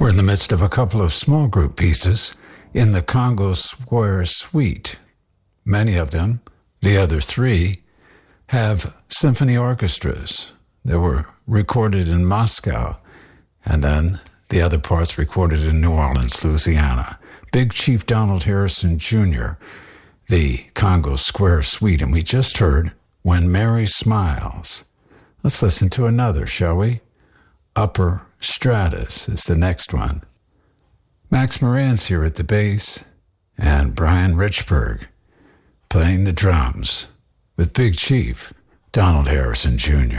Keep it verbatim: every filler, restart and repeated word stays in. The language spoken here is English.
We're in the midst of a couple of small group pieces in the Congo Square Suite. Many of them, the other three, have symphony orchestras that were recorded in Moscow, and then the other parts recorded in New Orleans, Louisiana. Big Chief Donald Harrison Junior, the Congo Square Suite, and we just heard When Mary Smiles. Let's listen to another, shall we? Upper Stratus is the next one. Max Moran's here at the bass, and Brian Richburg playing the drums with Big Chief Donald Harrison Junior